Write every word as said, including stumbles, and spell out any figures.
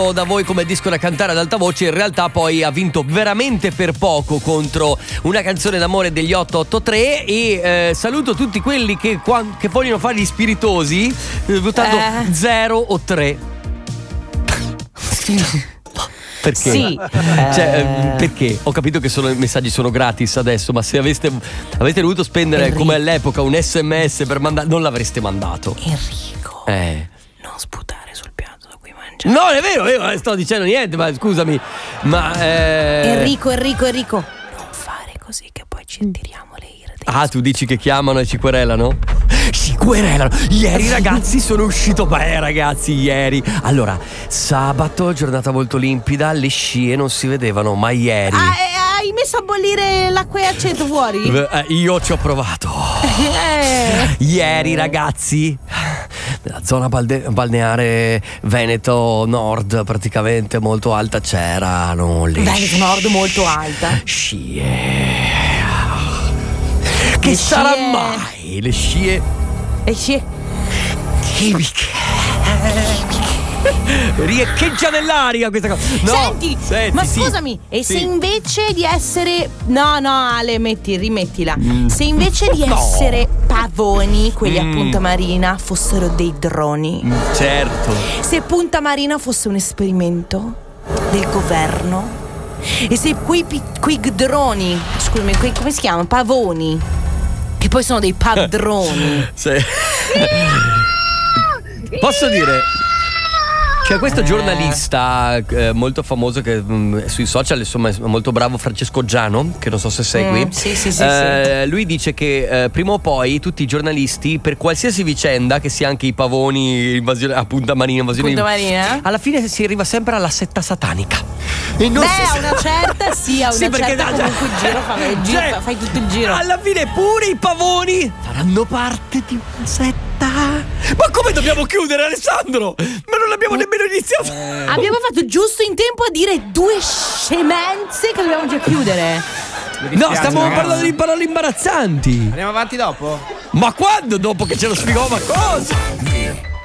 da voi come disco da cantare ad alta voce, in realtà poi ha vinto veramente per poco contro Una canzone d'amore degli otto otto tre. E eh, saluto tutti quelli che, qua, che vogliono fare gli spiritosi eh, votando eh. zero o tre. Perché? Sì. Cioè, perché? Ho capito che sono, i messaggi sono gratis adesso, ma se aveste, avete dovuto spendere Enrico. come all'epoca un sms per mandare, non l'avreste mandato. Enrico, Eh. non sputare sul piatto da cui mangiare. No, è vero, io non sto dicendo niente, ma scusami. Ma eh... Enrico, Enrico, Enrico, non fare così che poi ci tiriamo le ire dei Ah, tu dici che chiamano e ci querelano? Ci querelano. Ieri ragazzi sono uscito. Beh ragazzi, ieri. Allora, sabato, giornata molto limpida, le scie non si vedevano, ma ieri Ah, eh, hai messo a bollire l'acqua e aceto fuori? Eh, io ci ho provato. Eh. Ieri ragazzi, nella zona balde- balneare Veneto Nord, praticamente molto alta, c'erano le Veneto Nord molto alta. scie. Che Le sarà scie. mai? Le scie E scie. chimiche. Riecheggia nell'aria questa cosa. No, Senti, senti, ma sì. scusami, e Sì. se invece di essere. No, no, Ale, metti, rimettila. Mm. Se invece di No. essere pavoni, quelli Mm. a Punta Marina, fossero dei droni. Mm, certo. Se Punta Marina fosse un esperimento del governo. E se quei, pi- quei droni, scusami, quei, come si chiamano? Pavoni. Che poi sono dei padroni. Sì. Posso dire, c'è questo giornalista eh, molto famoso che mh, sui social insomma è molto bravo, Francesco Giano, che non so se segui. Mm, sì, sì, sì, Eh, lui dice che eh, prima o poi tutti i giornalisti, per qualsiasi vicenda, che sia anche i pavoni, invasione a Punta Marina, invasione Punta Marina? alla fine si arriva sempre alla setta satanica. E non Beh, si- a una certa sì, a una Sì, perché certa da- comunque il giro fa, il giro Cioè, fa- fai tutto il giro. alla fine pure i pavoni faranno parte di una setta. Ma come dobbiamo chiudere, Alessandro? Ma non abbiamo nemmeno iniziato. Abbiamo fatto giusto in tempo a dire due scemenze che dobbiamo già chiudere. No, stavamo parlando di parole imbarazzanti. Andiamo avanti dopo? Ma quando? Dopo che ce lo spiegò, ma cosa?